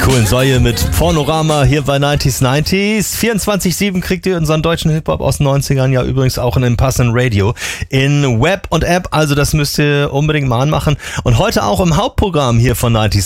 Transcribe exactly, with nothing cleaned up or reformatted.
coolen Säue mit Pornorama hier bei neunzig neunzig. vierundzwanzig sieben kriegt ihr unseren deutschen Hip-Hop aus den neunzigern ja übrigens auch in einem passenden Radio. In Web und App, also das müsst ihr unbedingt mal anmachen. Und heute auch im Hauptprogramm hier von neunzig